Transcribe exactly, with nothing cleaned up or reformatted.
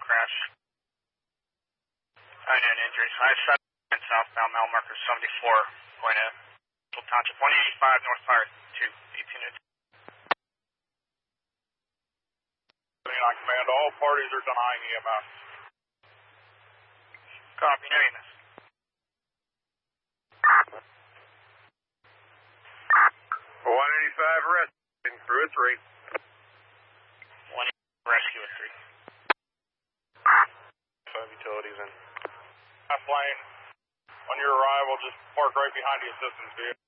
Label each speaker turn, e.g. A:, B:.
A: crash. Unknown injuries. five seven southbound, mile marker seventy-four, going to Little Township, one eighty-five North Fire, two eighteen minutes.
B: On command, all parties are denying E M S.
A: Copy, no E M S.
B: one eighty-five rescue, crew at three.
A: one eighty-five rescue at three.
B: Five utilities in. Half lane, on your arrival, just park right behind the assistance vehicle.